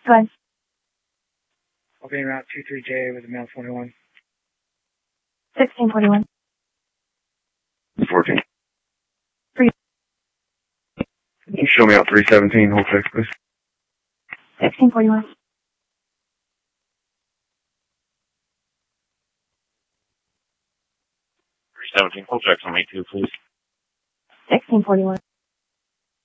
Go ahead. Opening route 23J with a male 21. 1641. 14. Three. Can you show me out 317, hold text, please? 1641. Hold text on 82, please. 1641.